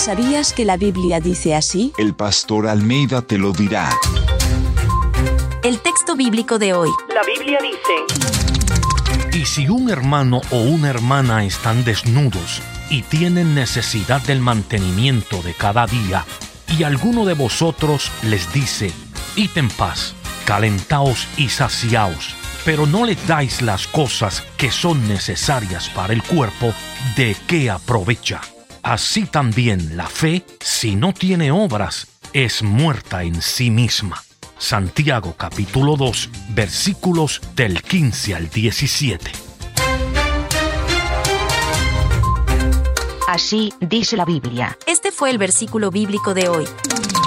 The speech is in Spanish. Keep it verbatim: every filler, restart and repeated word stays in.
¿Sabías que la Biblia dice así? El pastor Almeida te lo dirá. El texto bíblico de hoy. La Biblia dice: Y si un hermano o una hermana están desnudos y tienen necesidad del mantenimiento de cada día, y alguno de vosotros les dice: id en paz, calentaos y saciaos, pero no les dais las cosas que son necesarias para el cuerpo, ¿de qué aprovecha? Así también la fe, si no tiene obras, es muerta en sí misma. Santiago capítulo dos, versículos del quince al diecisiete. Así dice la Biblia. Este fue el versículo bíblico de hoy.